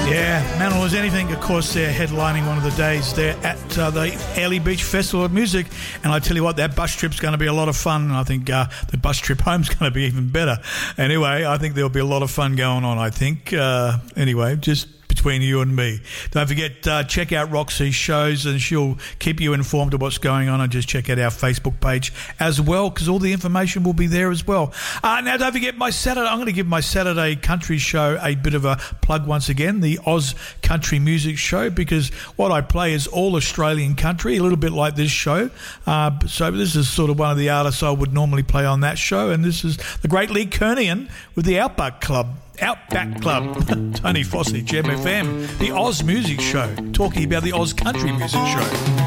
Yeah, Mantle Was Anything, of course, they're headlining one of the days there at the Airlie Beach Festival of Music, and I tell you what, that bus trip's going to be a lot of fun. I think the bus trip home's going to be even better. Anyway, I think there'll be a lot of fun going on, I think. Anyway, just between you and me. Don't forget, check out Roxy's shows, and she'll keep you informed of what's going on, and just check out our Facebook page as well, because all the information will be there as well. Now, don't forget my Saturday. I'm going to give my Saturday country show a bit of a plug once again, the Oz Country Music Show, because what I play is all Australian country, a little bit like this show. So this is sort of one of the artists I would normally play on that show, and this is the great Lee Kernion with the Outback Club. Tony Fossey, Gem FM, the Oz Music Show, talking about the Oz Country Music Show.